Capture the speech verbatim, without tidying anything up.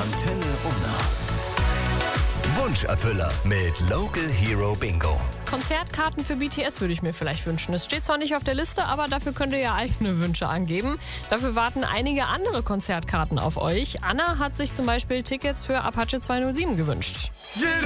Antenne Unna. Wunscherfüller mit Local Hero Bingo. Konzertkarten für B T S würde ich mir vielleicht wünschen. Es steht zwar nicht auf der Liste, aber dafür könnt ihr ja eigene Wünsche angeben. Dafür warten einige andere Konzertkarten auf euch. Anna hat sich zum Beispiel Tickets für Apache zweihundertsieben gewünscht.